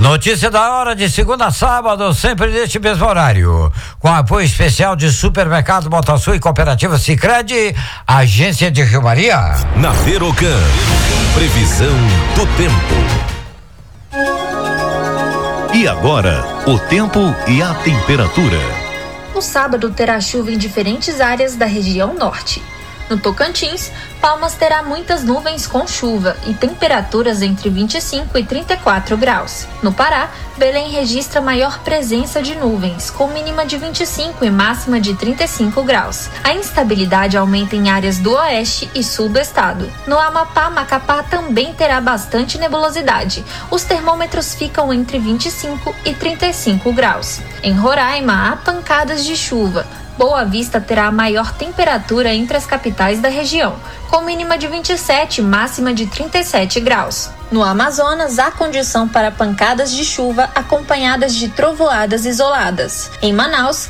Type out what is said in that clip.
Notícia da hora de segunda a sábado, sempre neste mesmo horário. Com apoio especial de Supermercado Botasul e Cooperativa Sicredi, Agência de Rio Maria. Na Verocan, previsão do tempo. E agora, o tempo e a temperatura. No sábado terá chuva em diferentes áreas da região norte. No Tocantins, Palmas terá muitas nuvens com chuva e temperaturas entre 25 e 34 graus. No Pará, Belém registra maior presença de nuvens, com mínima de 25 e máxima de 35 graus. A instabilidade aumenta em áreas do oeste e sul do estado. No Amapá, Macapá também terá bastante nebulosidade. Os termômetros ficam entre 25 e 35 graus. Em Roraima, há pancadas de chuva. Boa Vista terá a maior temperatura entre as capitais da região, com mínima de 27 e máxima de 37 graus. No Amazonas, há condição para pancadas de chuva acompanhadas de trovoadas isoladas. Em Manaus,